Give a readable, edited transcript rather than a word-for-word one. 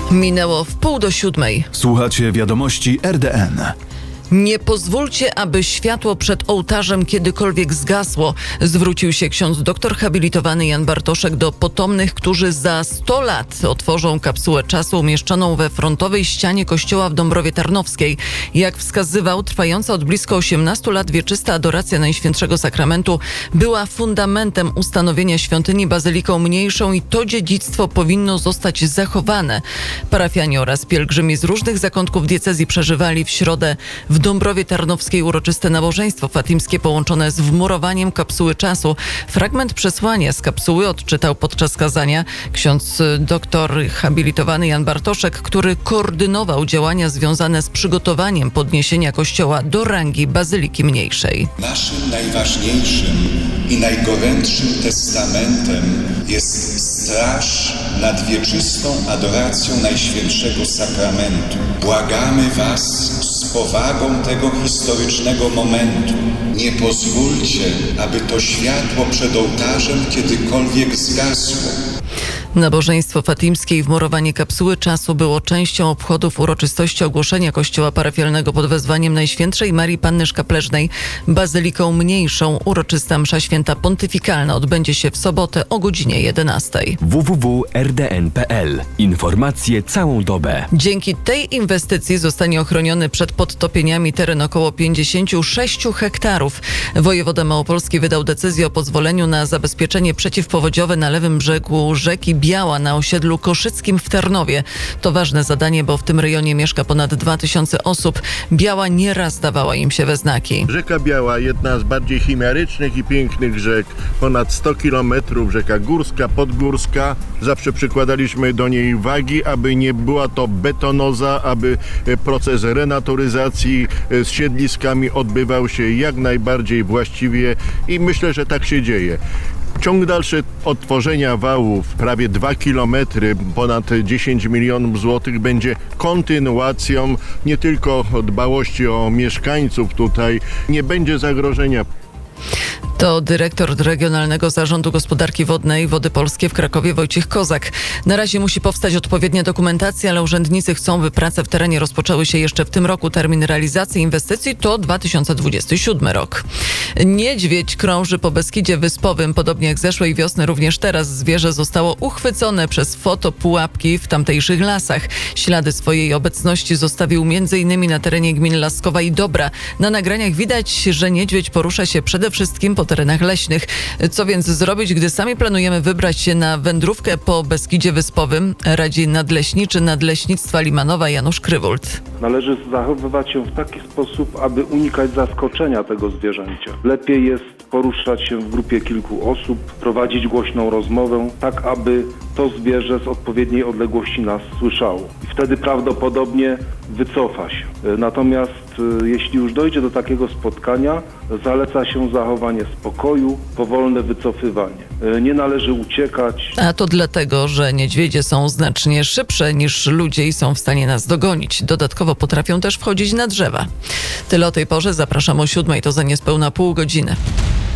Minęło 6:30. Słuchacie wiadomości RDN. Nie pozwólcie, aby światło przed ołtarzem kiedykolwiek zgasło. Zwrócił się ksiądz doktor habilitowany Jan Bartoszek do potomnych, którzy za 100 lat otworzą kapsułę czasu umieszczoną we frontowej ścianie kościoła w Dąbrowie Tarnowskiej. Jak wskazywał, trwająca od blisko 18 lat wieczysta adoracja Najświętszego Sakramentu była fundamentem ustanowienia świątyni bazyliką mniejszą i to dziedzictwo powinno zostać zachowane. Parafianie oraz pielgrzymi z różnych zakątków diecezji przeżywali w środę w Dąbrowie Tarnowskiej uroczyste nabożeństwo fatimskie połączone z wmurowaniem kapsuły czasu. Fragment przesłania z kapsuły odczytał podczas kazania ksiądz doktor habilitowany Jan Bartoszek, który koordynował działania związane z przygotowaniem podniesienia kościoła do rangi bazyliki mniejszej. Naszym najważniejszym i najgorętszym testamentem jest straż nad wieczystą adoracją Najświętszego Sakramentu. Błagamy Was z powagą tego historycznego momentu. Nie pozwólcie, aby to światło przed ołtarzem kiedykolwiek zgasło. Nabożeństwo fatimskie i wmurowanie kapsuły czasu było częścią obchodów uroczystości ogłoszenia kościoła parafialnego pod wezwaniem Najświętszej Marii Panny Szkapleżnej bazyliką mniejszą. Uroczysta msza święta pontyfikalna odbędzie się w sobotę o godzinie 11. www.rdn.pl. Informacje całą dobę. Dzięki tej inwestycji zostanie ochroniony przed podtopieniami teren około 56 hektarów. Wojewoda małopolski wydał decyzję o pozwoleniu na zabezpieczenie przeciwpowodziowe na lewym brzegu rzeki Biała na osiedlu Koszyckim w Tarnowie. To ważne zadanie, bo w tym rejonie mieszka ponad 2000 osób. Biała nieraz dawała im się we znaki. Rzeka Biała, jedna z bardziej chimerycznych i pięknych rzek. Ponad 100 kilometrów, rzeka górska, podgórska. Zawsze przykładaliśmy do niej wagi, aby nie była to betonoza, aby proces renaturyzacji z siedliskami odbywał się jak najbardziej właściwie i myślę, że tak się dzieje. Ciąg dalszy odtworzenia wałów, prawie 2 kilometry, ponad 10 milionów złotych, będzie kontynuacją nie tylko dbałości o mieszkańców tutaj, nie będzie zagrożenia. To dyrektor Regionalnego Zarządu Gospodarki Wodnej Wody Polskie w Krakowie Wojciech Kozak. Na razie musi powstać odpowiednia dokumentacja, ale urzędnicy chcą, by prace w terenie rozpoczęły się jeszcze w tym roku. Termin realizacji inwestycji to 2027 rok. Niedźwiedź krąży po Beskidzie Wyspowym. Podobnie jak zeszłej wiosny, również teraz zwierzę zostało uchwycone przez fotopułapki w tamtejszych lasach. Ślady swojej obecności zostawił m.in. na terenie gmin Laskowa i Dobra. Na nagraniach widać, że niedźwiedź porusza się przede wszystkim po terenach leśnych. Co więc zrobić, gdy sami planujemy wybrać się na wędrówkę po Beskidzie Wyspowym? Radzi nadleśniczy Nadleśnictwa Limanowa Janusz Krywult. Należy zachowywać się w taki sposób, aby unikać zaskoczenia tego zwierzęcia. Lepiej jest poruszać się w grupie kilku osób, prowadzić głośną rozmowę, tak aby to zwierzę z odpowiedniej odległości nas słyszało. I wtedy prawdopodobnie wycofa się. Natomiast jeśli już dojdzie do takiego spotkania, zaleca się zachowanie spokoju, powolne wycofywanie. Nie należy uciekać. A to dlatego, że niedźwiedzie są znacznie szybsze niż ludzie i są w stanie nas dogonić. Dodatkowo potrafią też wchodzić na drzewa. Tyle o tej porze. Zapraszam o 7:00, to za niespełna pół godziny.